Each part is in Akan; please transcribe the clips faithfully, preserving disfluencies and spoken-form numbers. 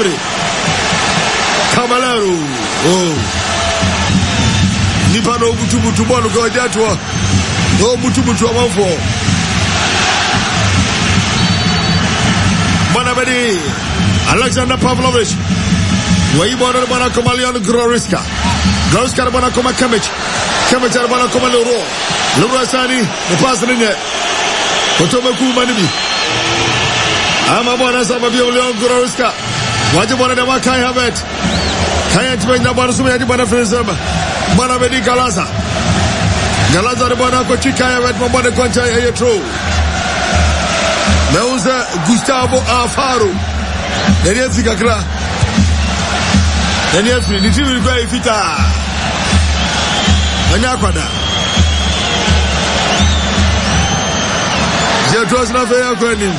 Gnabry. Caballero. Oh. Nipa no butu butu ball go jatwa. No butu butu amfo. Bonabedi. Alexander Pavlovich. Wai bona bona Komalian Groriska. Groriska bona koma Kamic. Kamic bona koma Loro. Loro Sani, the pass in there. Otomeku Manibi. Ama bona sama bi Leon Groriska. Waje bona de Kai Havertz. Kai Havertz na bona suma di bona Frenzema. Bonabedi Galaza. Galaza de bona ko Kai Havertz mo bona koncha yetro. Meuza Gustavo Alfaro. Daniel Fikakra. Daniel Fi, the team will go fita. Anyakwada. Je trust na fair kwanim.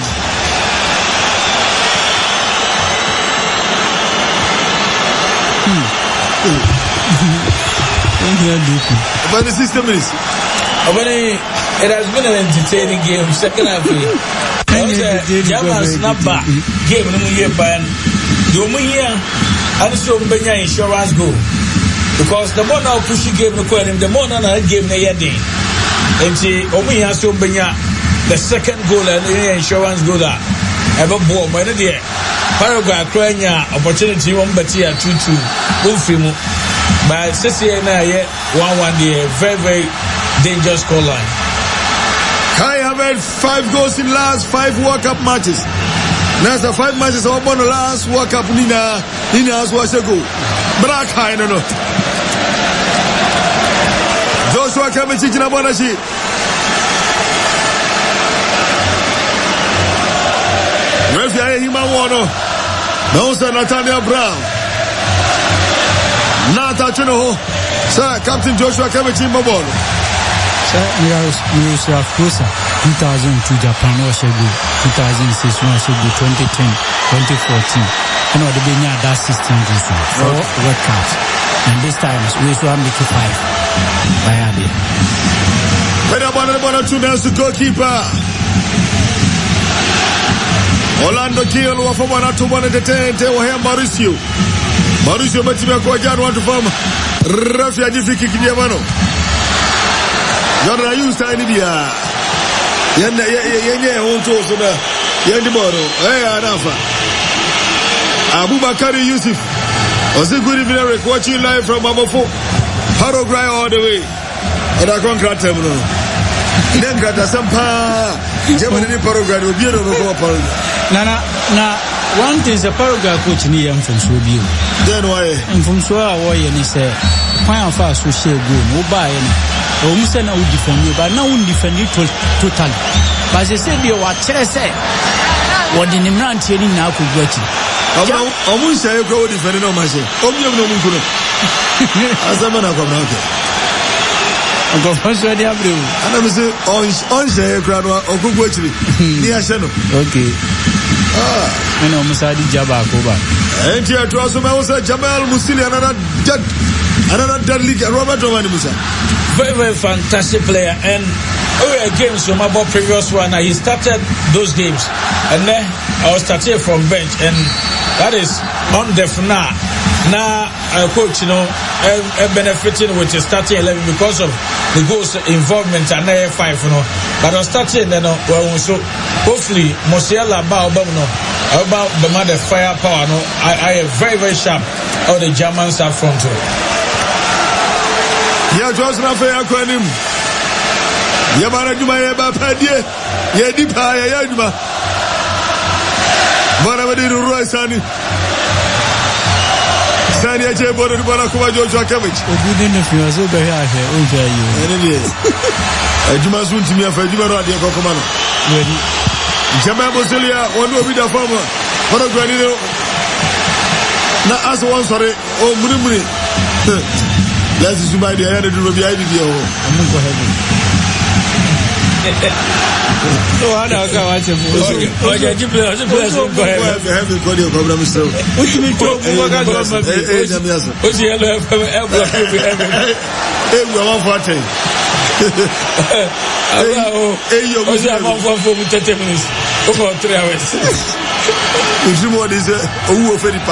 About the system is. It has been an entertaining game. Second half. German snapper game no year ban. Do mu here and so Benya insurance go. Because the more now push game no call him, the more now game na yedin. And see omu here so Benya the second goal and the insurance go that. Ever ball man there. Paraguay Ukraine opportunity one better two two. Go film. But C C N I one one there very very dangerous score line. Kai Havertz five goals in last five World Cup matches. Now the five matches are on the last World Cup. Nina, Nina has watched a goal. But Kai no no. Joshua Kimmich in a bonashi. Referee Hima Wano. Now sir Nathaniel Brown. Nata Chinoho. Sir Captain Joshua Kimmich in Mobile. Miroslav Klose, two thousand two Japan was a good, two thousand six was a good, twenty ten, twenty fourteen. You know, the Benya that sixteen this one, four World Cups. And this time, we should make it five. By Adi. Better one and one or two nails to goalkeeper. Orlando Kiel, who for one or two one at the ten, they were here, Mauricio. Mauricio Matimia Kwajan want to form Rafi Adifiki Kidiamano. You're used to India. Yen yen yen won't also the yen tomorrow. Hey, Anafa. Abubakar Yusuf. Was a good evening watching live from Amofo. Paraguay all the way. And I can't crack them. Then got the Sampa. Germany Paraguay will be able to go Paraguay. Nana, na one thing is a Paraguay coach in the from Subio. Then why? And from Sua, why and he said, Quite fast we share go, no buy any. Omusa na would defend you, but now would defend you totally. But they said you are Chelsea. What the Nimran training now could watch it. Omusa, you go defend no machine. Omu no Munkuna. As a man of America. Uncle François Diablo. And I'm saying, on share crowd or good watching near Shano. Okay. Ah, and Omusa di Jabakoba. And here to us, I was a Jamal Musili, another dead, another dead league, Robert Romanimusa. Very, very fantastic player. And oh, games from about previous one, he started those games. And then I was starting from bench. And that is on the now. Now, I coach, you know, uh, benefiting with the starting eleven because of the goals involvement and A five, you know. But I was starting, you know, well, so hopefully, Musiala, about, you know, about the mother firepower, you know, I, I am very, very sharp. All the Germans are front to it. Ya just na fe akwanim ya bara duma ya ba padie ya dipa ya ya duma bara badi ruwa sani sani ya je bodo bara kuma Joshua Kimmich ogudi ne fi ozo be ha he o je ayo ene die aduma sun timi afa aduma ro ade ko kuma no ready Jamal Musiala wonu obi da fama bara gwani no na aso won sore o muri muri Let's see my dear, I do not be idea. I'm going to heaven. So, I don't know what you're doing. Oh, yeah, you play, you play, you go ahead. I have a body of problem, so. What do you mean, talk about that? What's the yellow elbow? Hey, we're on for ten. Hey, you're on for thirty minutes. Over three hours. If you want this, who will fit it?